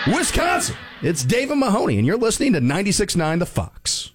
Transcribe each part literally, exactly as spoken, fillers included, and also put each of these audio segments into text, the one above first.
Wisconsin. It's Dave and Mahoney, and you're listening to ninety-six point nine The Fox.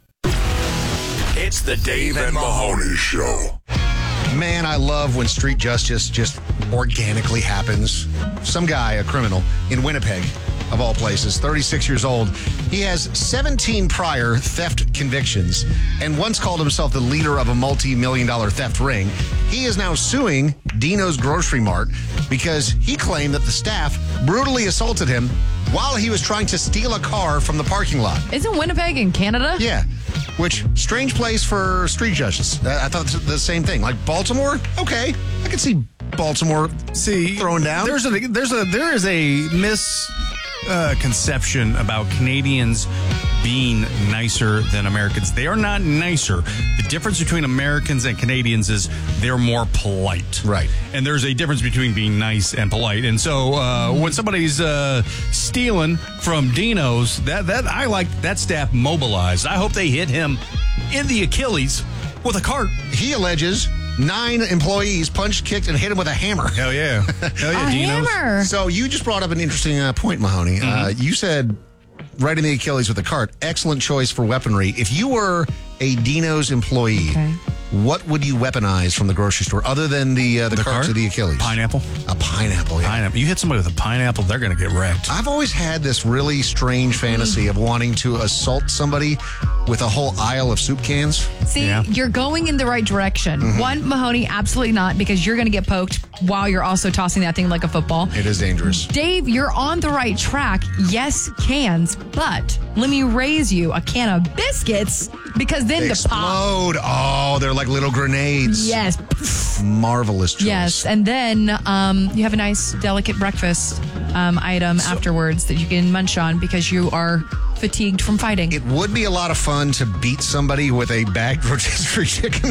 It's the Dave and Mahoney Show. Man, I love when street justice just organically happens. Some guy, a criminal, in Winnipeg, of all places, thirty-six years old. He has seventeen prior theft convictions and once called himself the leader of a multi-million dollar theft ring. He is now suing Dino's Grocery Mart because he claimed that the staff brutally assaulted him while he was trying to steal a car from the parking lot. Isn't Winnipeg in Canada? Yeah. Which, strange place for street justice. I thought the same thing. Like Baltimore? Okay. I can see Baltimore see throwing down. There's a there's a there is a misconception uh, about Canadians being nicer than Americans. They are not nicer. The difference between Americans and Canadians is they're more polite. Right. And there's a difference between being nice and polite. And so uh, when somebody's uh, stealing from Dino's, that that I like that staff mobilized. I hope they hit him in the Achilles with a cart. He alleges nine employees punched, kicked, and hit him with a hammer. Hell yeah. Hell yeah, a Dino's. hammer. So you just brought up an interesting uh, point, Mahoney. Mm-hmm. Uh, you said right in the Achilles with a cart. Excellent choice for weaponry. If you were a Dino's employee, Okay. what would you weaponize from the grocery store other than the uh, the, The cart, cart? to the Achilles? Pineapple. A pineapple, yeah. Pineapple. You hit somebody with a pineapple, they're going to get wrecked. I've always had this really strange fantasy of wanting to assault somebody with a whole aisle of soup cans. See, Yeah. you're going in the right direction. Mm-hmm. One, Mahoney, absolutely not, because you're going to get poked while you're also tossing that thing like a football. It is dangerous. Dave, you're on the right track. Yes, cans, but let me raise you a can of biscuits because then They the pop. explode. Oh, they're like little grenades. Yes. Marvelous choice. Yes, and then um, you have a nice, delicate breakfast um, item afterwards that you can munch on because you are fatigued from fighting. It would be a lot of fun to beat somebody with a bagged rotisserie chicken.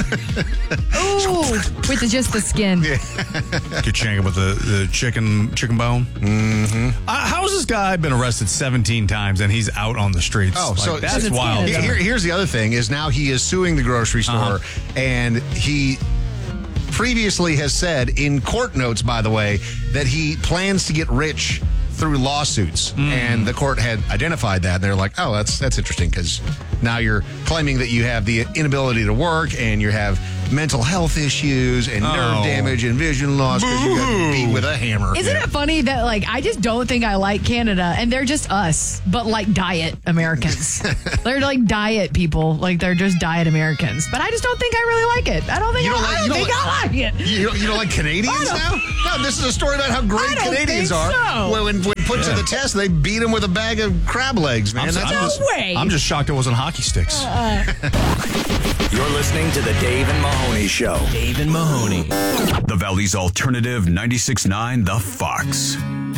Ooh, with the, just the skin. Get shanking with the, the chicken chicken bone. Mm-hmm. Uh, how's this guy been arrested seventeen times and he's out on the streets? Oh, Like, so that's it's wild. Canada. Here, here's the other thing is now he is suing the grocery store Uh-huh. and he previously has said in court notes, by the way, that he plans to get rich through lawsuits. Mm. And the court had identified that. And they're like, oh, that's that's interesting because now you're claiming that you have the inability to work and you have mental health issues and Oh. nerve damage and vision loss because you got Boo-hoo. beat with a hammer. Isn't Yeah. it funny that, like, I just don't think I like Canada, and they're just us, but like diet Americans. They're like diet people, like they're just diet Americans. But I just don't think I really like it. I don't think, You I, don't I like- don't you don't think like- I like it. You don't, you don't like Canadians I now? don't- No, this is a story about how great I don't Canadians think are. so. When, when, when put to Yeah. the test, they beat them with a bag of crab legs, man. I'm, That's I'm just, just, way. I'm just shocked it wasn't hockey sticks. You're listening to the Dave and Mahoney Show. Dave and Mahoney. The Valley's alternative ninety-six point nine The Fox.